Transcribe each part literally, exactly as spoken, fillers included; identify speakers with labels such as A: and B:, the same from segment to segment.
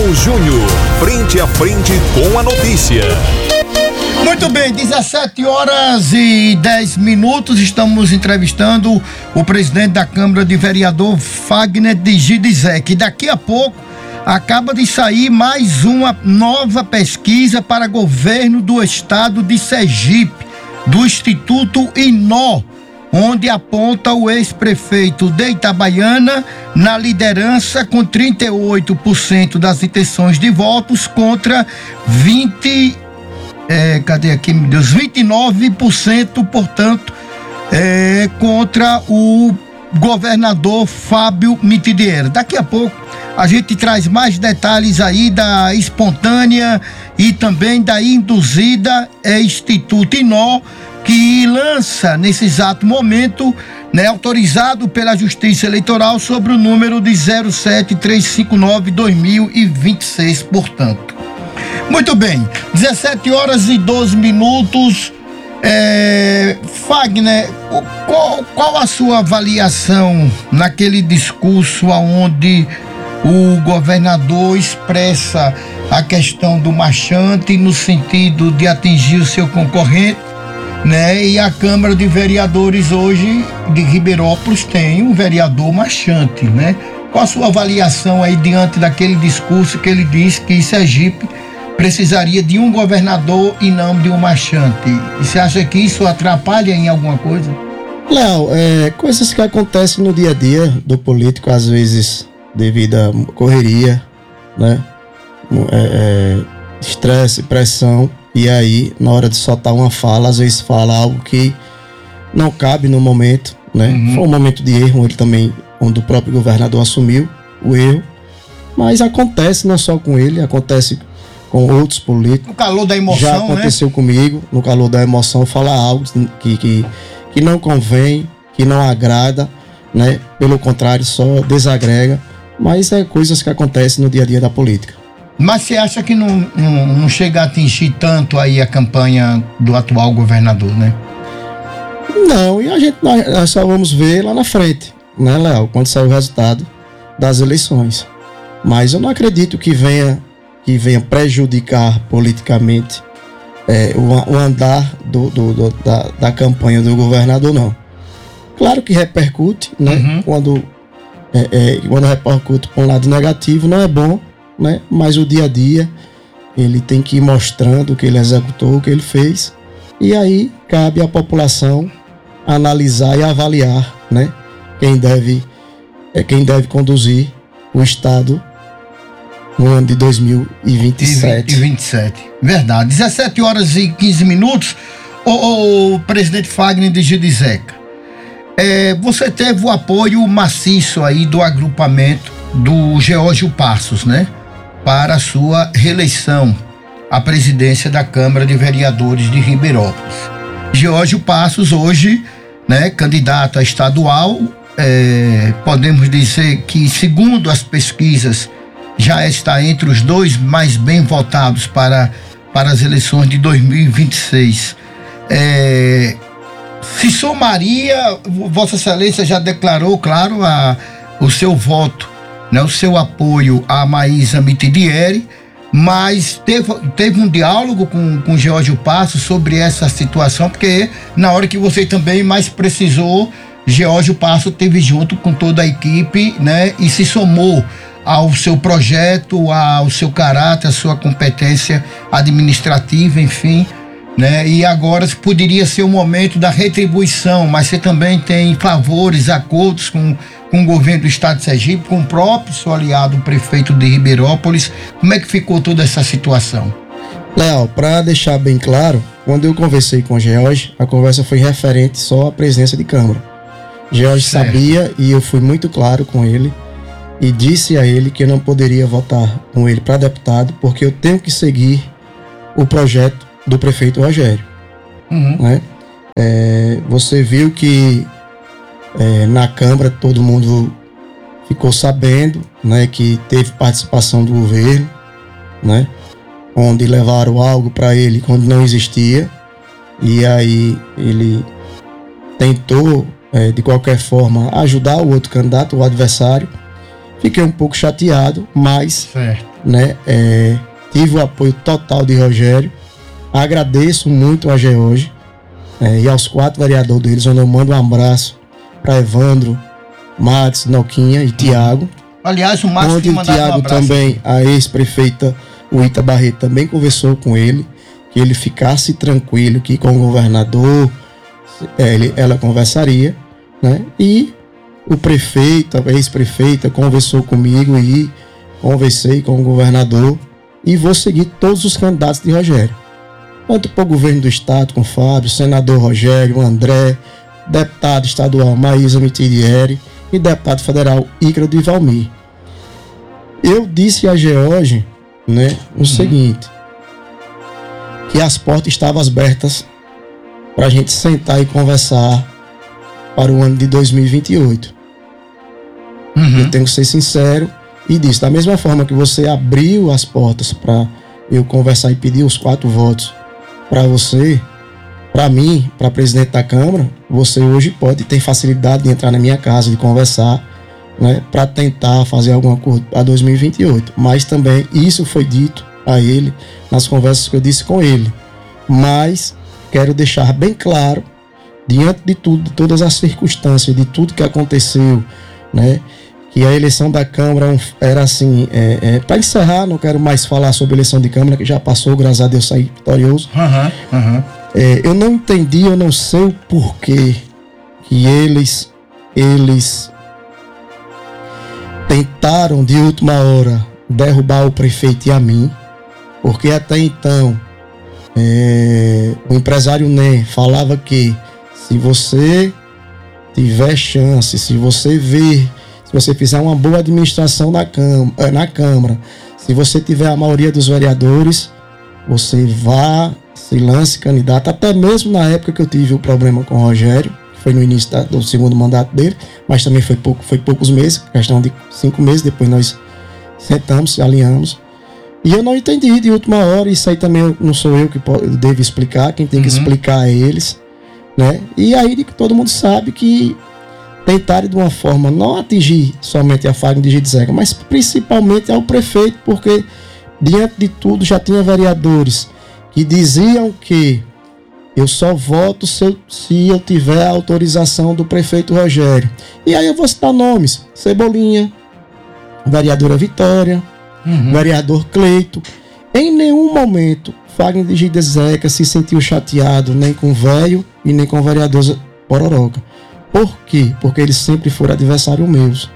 A: Raul Júnior, frente a frente com a notícia.
B: Muito bem, dezessete horas e dez minutos, estamos entrevistando o presidente da Câmara de Vereador, Fagner de Gidizek. Daqui a pouco acaba de sair mais uma nova pesquisa para governo do estado de Sergipe, do Instituto Inó, onde aponta o ex-prefeito de Itabaiana na liderança com trinta e oito por cento das intenções de votos contra vinte É, cadê aqui, meu Deus? vinte e nove por cento, portanto, é, contra o governador Fábio Mitidieri. Daqui a pouco a gente traz mais detalhes aí da espontânea e também da induzida é, Instituto Inó, que lança nesse exato momento, né, autorizado pela Justiça Eleitoral sobre o número de zero sete três cinco nove dois mil e vinte e seis, portanto. Muito bem, dezessete horas e doze minutos. É, Fagner, qual, qual a sua avaliação naquele discurso onde o governador expressa a questão do marchante no sentido de atingir o seu concorrente, né? E a Câmara de Vereadores hoje de Ribeirópolis tem um vereador marchante, né? Qual a sua avaliação aí diante daquele discurso que ele diz que Sergipe precisaria de um governador e não de um marchante? E você acha que isso atrapalha em alguma coisa?
C: Léo, é, coisas que acontecem no dia a dia do político, às vezes devido à correria, né? Estresse, é, é, pressão, e aí na hora de soltar uma fala, às vezes fala algo que não cabe no momento, né? Uhum. Foi um momento de erro, ele também, onde o próprio governador assumiu o erro, mas acontece não só com ele, acontece com outros políticos.
B: No calor da emoção,
C: já aconteceu, né? Comigo, no calor da emoção, falar algo que, que, que não convém, que não agrada, né? Pelo contrário, só desagrega, mas é coisas que acontecem no dia a dia da política.
B: Mas você acha que não, não, não chega a atingir tanto aí a campanha do atual governador, né?
C: Não, e a gente nós, nós só vamos ver lá na frente, né, Léo, quando sair o resultado das eleições. Mas eu não acredito que venha que venha prejudicar politicamente é, o, o andar do, do, do, da, da campanha do governador, não. Claro que repercute, né? Uhum. Quando, é, é, quando repercute para um lado negativo, não é bom, né? Mas o dia a dia, ele tem que ir mostrando o que ele executou, o que ele fez, e aí cabe à população analisar e avaliar, né? Quem deve, é, quem deve conduzir o Estado no ano de dois mil e vinte e sete.
B: E vinte e sete, verdade. dezessete horas e quinze minutos. O, o presidente Fagner de Gidizek, é, você teve o apoio maciço aí do agrupamento do Geórgio Passos, né? Para a sua reeleição à presidência da Câmara de Vereadores de Ribeirópolis. Geórgio Passos hoje, né, candidato a estadual, é, podemos dizer que, segundo as pesquisas, já está entre os dois mais bem votados para, para as eleições de dois mil e vinte e seis. É, se somaria, Vossa Excelência já declarou, claro, a, o seu voto, né, o seu apoio a Maísa Mitidieri, mas teve, teve um diálogo com, com Geórgio Passos sobre essa situação, porque na hora que você também mais precisou, Geórgio Passos esteve junto com toda a equipe, né, e se somou ao seu projeto, ao seu caráter, à sua competência administrativa, enfim, né? E agora poderia ser o momento da retribuição, mas você também tem favores, acordos com, com o governo do estado de Sergipe, com o próprio seu aliado, o prefeito de Ribeirópolis. Como é que ficou toda essa situação?
C: Léo, para deixar bem claro, quando eu conversei com o Geórgio, a conversa foi referente só à presença de Câmara. Geórgio sabia, e eu fui muito claro com ele, e disse a ele que eu não poderia votar com ele para deputado, porque eu tenho que seguir o projeto do prefeito Rogério. Uhum. Né? É, você viu que é, na Câmara todo mundo ficou sabendo, né, que teve participação do governo, né, onde levaram algo para ele quando não existia, e aí ele tentou é, de qualquer forma ajudar o outro candidato, o adversário, Fiquei um pouco chateado, mas
B: Certo.
C: né, é, tive o apoio total de Rogério. Agradeço muito a George é, e aos quatro vereadores deles, onde eu mando um abraço para Evandro, Matos, Noquinha e Tiago.
B: Aliás, o Márcio
C: Onde o Tiago também, a ex-prefeita Uita Barreto, também conversou com ele, que ele ficasse tranquilo, que com o governador é, ele, ela conversaria, né? E o prefeito, a ex-prefeita, conversou comigo e conversei com o governador e vou seguir todos os candidatos de Rogério. Tanto para o governo do estado, com o Fábio, senador Rogério, André, deputado estadual Maísa Mitidieri e deputado federal Ícaro de Valmir. Eu disse a George, né, o uhum. seguinte, que as portas estavam abertas para a gente sentar e conversar para o ano de dois mil e vinte e oito. Uhum. Eu tenho que ser sincero e disse, da mesma forma que você abriu as portas para eu conversar e pedir os quatro votos para você, para mim, para presidente da Câmara, você hoje pode ter facilidade de entrar na minha casa, de conversar, né, para tentar fazer algum acordo para dois mil e vinte e oito. Mas também isso foi dito a ele nas conversas que eu disse com ele. Mas quero deixar bem claro, diante de tudo, de todas as circunstâncias, de tudo que aconteceu, né, que a eleição da Câmara era assim, é, é, para encerrar, não quero mais falar sobre a eleição de Câmara, que já passou, graças a Deus saí vitorioso.
B: Uhum, uhum.
C: É, eu não entendi, eu não sei o porquê que eles, eles tentaram de última hora derrubar o prefeito e a mim, porque até então é, o empresário Nen falava que se você tiver chance, se você ver, se você fizer uma boa administração na Câmara, na Câmara, se você tiver a maioria dos vereadores, você vá, se lance candidato, até mesmo na época que eu tive o problema com o Rogério, que foi no início da, do segundo mandato dele, mas também foi, pouco, foi poucos meses, questão de cinco meses, depois nós sentamos, se alinhamos, e eu não entendi de última hora, isso aí também não sou eu que devo explicar, quem tem que uhum. explicar é eles, né? E aí todo mundo sabe que tentaram de uma forma não atingir somente a Fagner de Gidizeca, mas principalmente ao prefeito, porque diante de tudo já tinha vereadores que diziam que eu só voto se eu, se eu tiver a autorização do prefeito Rogério. E aí eu vou citar nomes: Cebolinha, vereadora Vitória, uhum. vereador Cleito. Em nenhum momento Fagner de Gidizeca se sentiu chateado nem com o velho e nem com o vereador Pororoca. Por quê? Porque eles sempre foram adversários meus.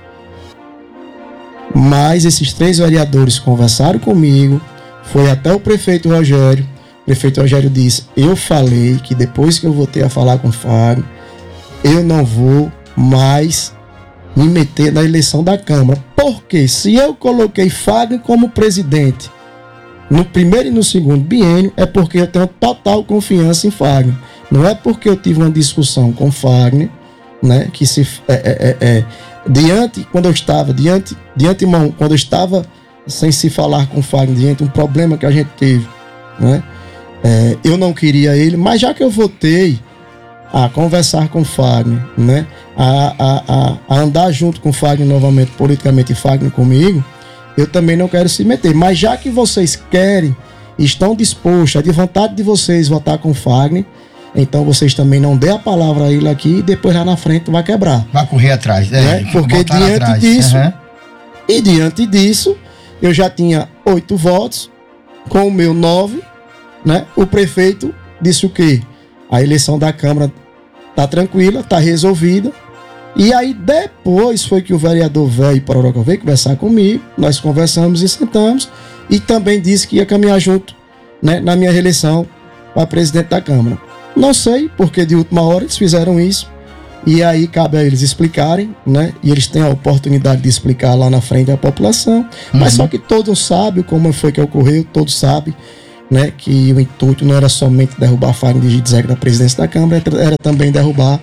C: Mas esses três vereadores conversaram comigo, foi até o prefeito Rogério. O prefeito Rogério disse, eu falei que depois que eu voltei a falar com o Fagner, eu não vou mais me meter na eleição da Câmara. Porque se eu coloquei Fagner como presidente no primeiro e no segundo biênio, é porque eu tenho total confiança em Fagner. Não é porque eu tive uma discussão com Fagner, né, que se é, é, é, diante, quando eu estava diante, de antemão, quando eu estava sem se falar com o Fagner, diante de um problema que a gente teve, né, é, eu não queria ele, mas já que eu voltei a conversar com o Fagner, né, a, a, a, a andar junto com o Fagner novamente, politicamente, e Fagner comigo, eu também não quero se meter. Mas já que vocês querem, estão dispostos, é de vontade de vocês votar com o Fagner, então vocês também não dê a palavra a ele aqui e depois lá na frente vai quebrar.
B: Vai correr atrás, né?
C: né? Porque diante atrás. disso, uhum. e diante disso, eu já tinha oito votos, com o meu nove, né? O prefeito disse o quê? A eleição da Câmara tá tranquila, tá resolvida. E aí depois foi que o vereador velho Pororoca veio conversar comigo, nós conversamos e sentamos, e também disse que ia caminhar junto, né, na minha reeleição para presidente da Câmara. Não sei, porque de última hora eles fizeram isso, e aí cabe a eles explicarem, né? E eles têm a oportunidade de explicar lá na frente à população, uhum. mas só que todos sabem como foi que ocorreu, todos sabem, né, que o intuito não era somente derrubar Fagner de Gidizeca da presidência da Câmara, era também derrubar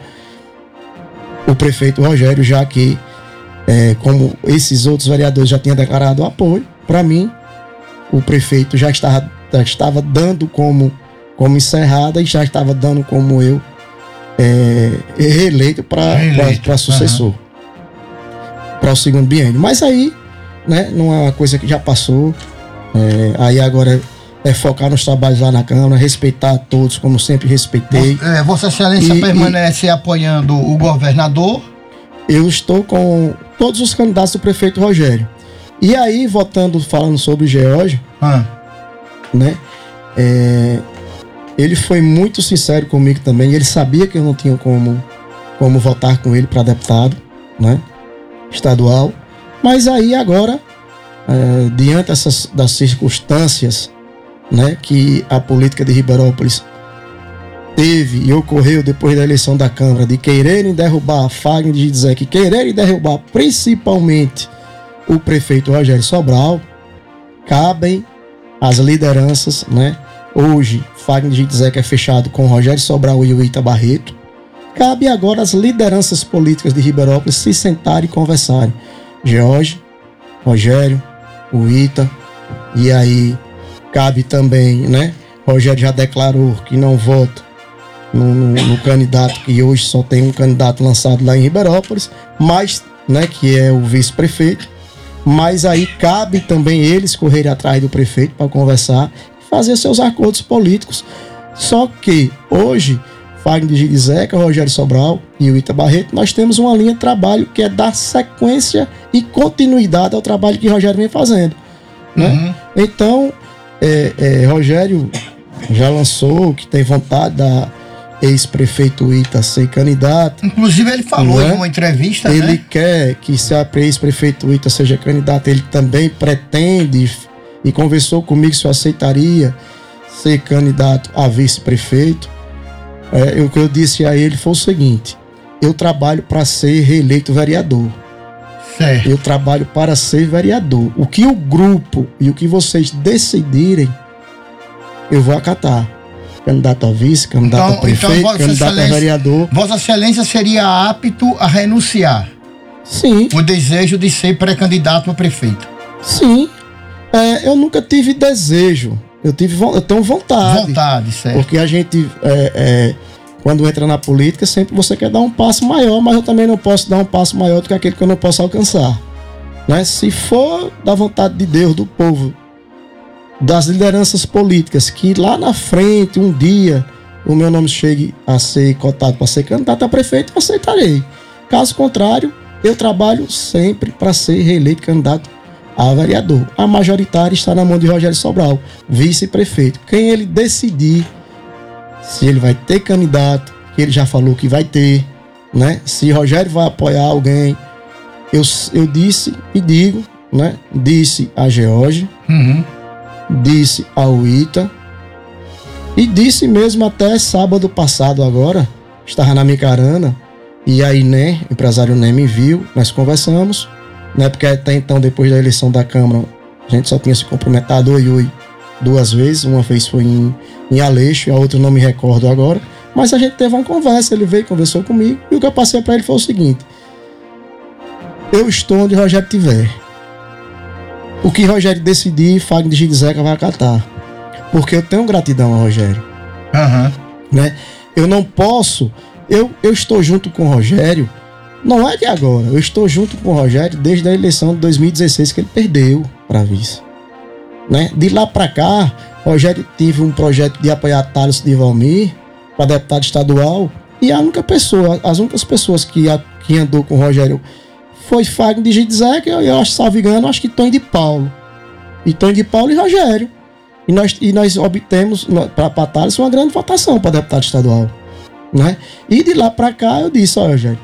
C: o prefeito Rogério, já que, é, como esses outros vereadores já tinham declarado apoio, para mim, o prefeito já estava, já estava dando como como encerrada e já estava dando como eu é, reeleito para sucessor. Uhum. para o segundo biênio. Mas aí, né, não é uma coisa que já passou. É, aí agora é focar nos trabalhos lá na Câmara, respeitar a todos, como sempre respeitei.
B: É, Vossa Excelência
C: E-
B: permanece e... apoiando o governador?
C: Eu estou com todos os candidatos do prefeito Rogério. E aí, votando, falando sobre o Geórgio,
B: Ah,
C: né? É, ele foi muito sincero comigo também. Ele sabia que eu não tinha como, como votar com ele para deputado, né? Estadual. Mas aí agora, é, diante dessas, das circunstâncias, né, que a política de Ribeirópolis teve e ocorreu depois da eleição da Câmara, de quererem derrubar Fagner de Giesecke, quererem derrubar principalmente o prefeito Rogério Sobral, cabem as lideranças, né? Hoje, Fagner de Giesecke é fechado com Rogério Sobral e o Ita Barreto. Cabe agora as lideranças políticas de Ribeirópolis se sentarem e conversarem. Geórgio, Rogério, o Ita, e aí cabe também, né? Rogério já declarou que não vota no, no, no candidato, que hoje só tem um candidato lançado lá em Ribeirópolis, mas, né, que é o vice-prefeito. Mas aí cabe também eles correrem atrás do prefeito para conversar e fazer seus acordos políticos. Só que hoje, Fagner de Giesecke, Rogério Sobral e o Ita Barreto, nós temos uma linha de trabalho que é dar sequência e continuidade ao trabalho que Rogério vem fazendo, né?
B: Uhum.
C: Então, é, é, Rogério já lançou que tem vontade da ex-prefeito Ita ser candidato.
B: Inclusive ele falou
C: Né?
B: em uma entrevista,
C: Ele
B: né?
C: quer que se a ex-prefeito Ita seja candidato, ele também pretende e conversou comigo se eu aceitaria ser candidato a vice-prefeito. É, o que eu disse a ele foi o seguinte: eu trabalho para ser reeleito vereador.
B: Certo.
C: Eu trabalho para ser vereador. O que o grupo e o que vocês decidirem, eu vou acatar. Candidato a vice, candidato
B: Então-
C: a prefeito,
B: então, Vossa
C: candidato a
B: Excelência-
C: vereador.
B: Vossa Excelência seria apto a renunciar
C: Sim,
B: o desejo de ser pré-candidato a prefeito.
C: sim. É, eu nunca tive desejo. Eu, tive, vo- eu tenho vontade.
B: Vontade, certo.
C: Porque a gente, é, é, quando entra na política, sempre você quer dar um passo maior, mas eu também não posso dar um passo maior do que aquele que eu não posso alcançar. Né? Se for da vontade de Deus, do povo, das lideranças políticas, que lá na frente, um dia, o meu nome chegue a ser cotado para ser candidato a prefeito, eu aceitarei. Caso contrário, eu trabalho sempre para ser reeleito candidato a vereador. A majoritária está na mão de Rogério Sobral, vice-prefeito. Quem ele decidir se ele vai ter candidato, que ele já falou que vai ter, né? Se Rogério vai apoiar alguém, eu, eu disse e digo, né? Disse a Geórgio,
B: Uhum.
C: disse ao Ita e disse mesmo até sábado passado agora, estava na Micarana e a Iné, o empresário Iné me viu, nós conversamos, né? Porque até então, depois da eleição da Câmara, a gente só tinha se cumprimentado oi, oi, duas vezes, uma vez foi em, em Aleixo e a outra não me recordo agora, mas a gente teve uma conversa, ele veio, conversou comigo e o que eu passei para ele foi o seguinte: eu estou onde Rogério estiver. O que Rogério decidir, Fagner de Giesecke vai acatar. Porque eu tenho gratidão a Rogério,
B: Aham.
C: né? Eu não posso... Eu, eu estou junto com o Rogério, não é de agora. Eu estou junto com o Rogério desde a eleição de dois mil e dezesseis, que ele perdeu para vice, né? De lá para cá, Rogério teve um projeto de apoiar Thales de Valmir para deputado estadual. E a única pessoa, as únicas pessoas que, a, que andou com o Rogério foi Fagner de Giesecke, eu, eu acho, salvo engano, acho que Tonho de Paulo. E Tonho de Paulo e Rogério. E nós, e nós obtemos para Thales uma grande votação para deputado estadual, né? E de lá para cá eu disse: olha, Rogério,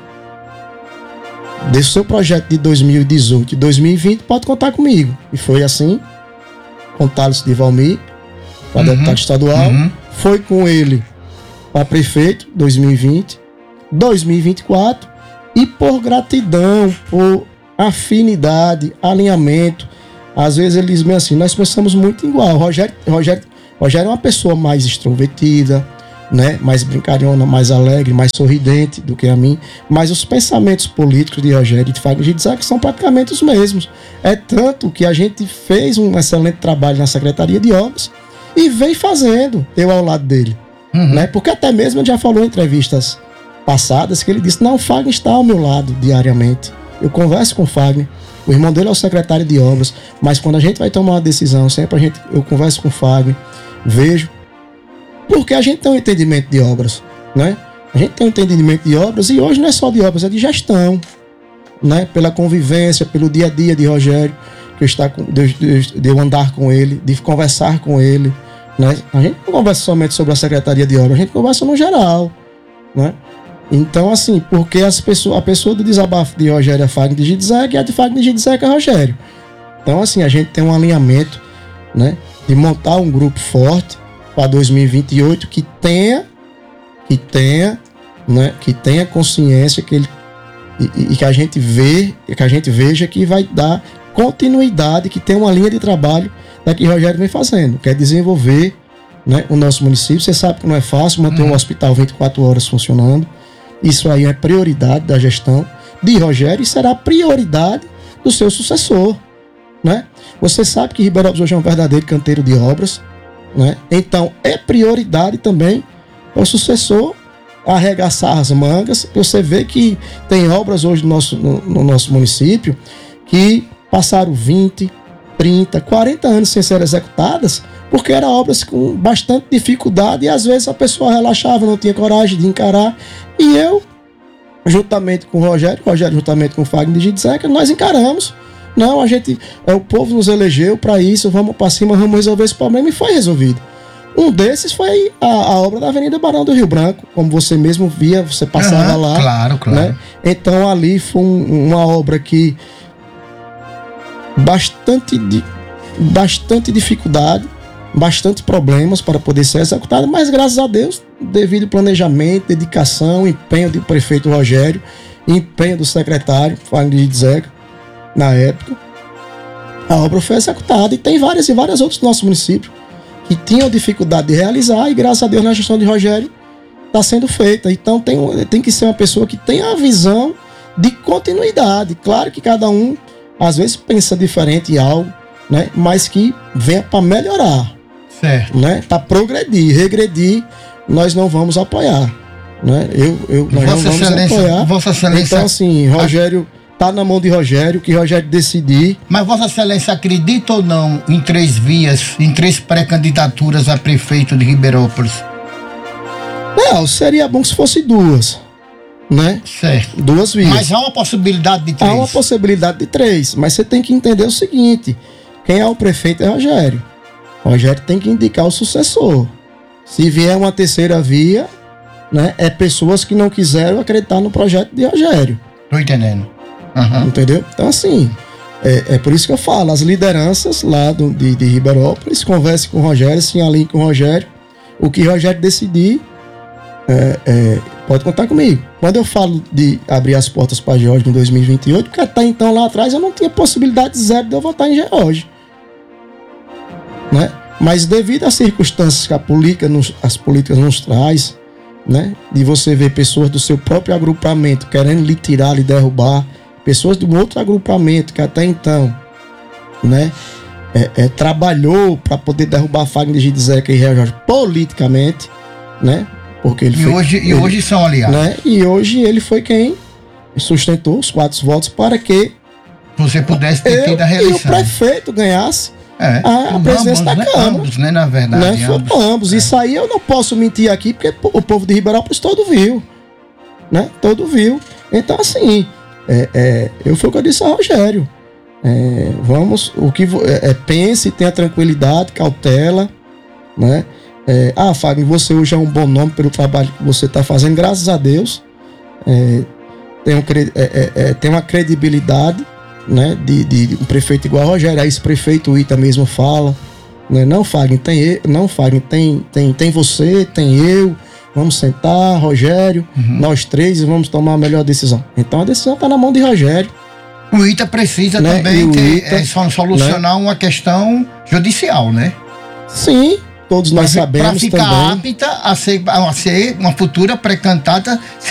C: desse seu projeto de dois mil e dezoito e dois mil e vinte, pode contar comigo. E foi assim, com Thales de Valmir para
B: Uhum,
C: deputado estadual.
B: uhum.
C: Foi com ele para prefeito, dois mil e vinte, dois mil e vinte e quatro, e por gratidão, por afinidade, alinhamento, às vezes ele diz bem assim: nós pensamos muito igual. Rogério, Rogério, Rogério é uma pessoa mais extrovertida, né? Mais brincalhona, mais alegre, mais sorridente do que a mim, mas os pensamentos políticos de Rogério e de Fagner de Giesecke são praticamente os mesmos. É tanto que a gente fez um excelente trabalho na Secretaria de Obras e vem fazendo, eu ao lado dele.
B: Uhum.
C: Né? Porque até mesmo ele já falou em entrevistas passadas que ele disse: não, o Fagner está ao meu lado diariamente. eu converso com o Fagner, o irmão dele é o secretário de obras, mas quando a gente vai tomar uma decisão, sempre a gente, eu converso com o Fagner, vejo, porque a gente tem um entendimento de obras, né? A gente tem um entendimento de obras e hoje não é só de obras, é de gestão, né? Pela convivência, pelo dia a dia de Rogério, que eu está com, de, de, de eu andar com ele, de conversar com ele, né? A gente não conversa somente sobre a Secretaria de Obras, a gente conversa no geral, né? Então, assim, porque as pessoas, a pessoa do desabafo de Rogério é Fagner de Gidzek e a de Fagner de Gidzek é Rogério. Então, assim, a gente tem um alinhamento, né? De montar um grupo forte para dois mil e vinte e oito que tenha, que tenha, né? Que tenha consciência que ele e, e que a gente vê, que a gente veja que vai dar continuidade, que tem uma linha de trabalho da que o Rogério vem fazendo, que é desenvolver, né, o nosso município. Você sabe que não é fácil manter uhum. um hospital vinte e quatro horas funcionando. Isso aí é prioridade da gestão de Rogério e será prioridade do seu sucessor, né? Você sabe que Ribeirão hoje é um verdadeiro canteiro de obras, né? Então é prioridade também o sucessor arregaçar as mangas. Você vê que tem obras hoje no nosso, no, no nosso município que passaram vinte, trinta, quarenta anos sem ser executadas, porque eram obras com bastante dificuldade e às vezes a pessoa relaxava, não tinha coragem de encarar. E eu, juntamente com o Rogério, Rogério juntamente com o Fagner de Gidzek, nós encaramos. Não, a gente, o povo nos elegeu para isso, vamos para cima, vamos resolver esse problema, e foi resolvido. Um desses foi a, a obra da Avenida Barão do Rio Branco, como você mesmo via, você passava uhum, lá.
B: Claro, claro.
C: Né? Então ali foi um, uma obra que bastante, de, bastante dificuldade, bastante problemas para poder ser executada, mas graças a Deus, devido planejamento, dedicação, empenho do prefeito Rogério, empenho do secretário Fagner de Gidzek, na época, a obra foi executada. E tem várias e várias outros do nosso município que tinham dificuldade de realizar, e graças a Deus na gestão de Rogério está sendo feita. Então tem, tem que ser uma pessoa que tenha a visão de continuidade. Claro que cada um às vezes pensa diferente em algo, né? Mas que venha para melhorar,
B: certo,
C: né? Para progredir. Regredir nós não vamos apoiar, né? Eu, eu, nós
B: Vossa
C: não vamos
B: Excelência,
C: apoiar.
B: Vossa Excelência,
C: então assim, Rogério tá na mão de Rogério, que Rogério decidir.
B: Mas Vossa Excelência acredita ou não em três vias, em três pré-candidaturas a prefeito de Ribeirópolis?
C: Não, seria bom se fosse duas, né?
B: Certo.
C: Duas vias.
B: Mas há uma possibilidade de três?
C: Há uma possibilidade de três, mas você tem que entender o seguinte: quem é o prefeito é Rogério. Rogério tem que indicar o sucessor. Se vier uma terceira via, né, é pessoas que não quiseram acreditar no projeto de Rogério.
B: Tô entendendo. Uhum.
C: Entendeu? Então, assim, é, é por isso que eu falo, as lideranças lá do, de, de Ribeirópolis, converse com o Rogério, se alinhe com o Rogério. O que o Rogério decidir, é, é, pode contar comigo. Quando eu falo de abrir as portas para Geórgia em dois mil e vinte e oito, porque até então lá atrás eu não tinha possibilidade zero de eu votar em Geórgia, né? Mas devido às circunstâncias que a política nos, as políticas nos traz, né? De você ver pessoas do seu próprio agrupamento querendo lhe tirar, lhe derrubar, pessoas de um outro agrupamento que até então, né, é, é, trabalhou para poder derrubar Fagner de Gidzek e Rogério politicamente, né? Porque ele
B: e
C: foi,
B: hoje e
C: ele,
B: hoje são aliados,
C: né? E hoje ele foi quem sustentou os quatro votos para que
B: você pudesse ter
C: eu,
B: tido a reeleição.
C: E o prefeito ganhasse
B: é,
C: a, a presidência
B: ambos,
C: da
B: né?
C: Câmara.
B: Ambos, né? Na verdade.
C: Né? Foi
B: ambos.
C: ambos. É. Isso aí eu não posso mentir aqui, porque o povo de Ribeirópolis todo viu, né? Todo viu. Então, assim, é, é, eu foi o que eu disse a Rogério. É, vamos, o que é, pense, tenha tranquilidade, cautela, né? É, ah, Fagner, você hoje é um bom nome pelo trabalho que você está fazendo, graças a Deus. É, tem, um, é, é, tem uma credibilidade, né, de, de, de um prefeito igual a Rogério. Aí esse prefeito o Ita mesmo fala, né? Não, Fagner, tem, não, Fagner, tem, tem, tem você, tem eu. Vamos sentar, Rogério, uhum. nós três, e vamos tomar a melhor decisão. Então a decisão está na mão de Rogério.
B: O Ita precisa, né, também ter, Ita, é, solucionar, né, uma questão judicial, né?
C: Sim, todos nós pra, sabemos
B: também. Para ficar
C: também.
B: apta a ser, a ser uma futura pré-candidata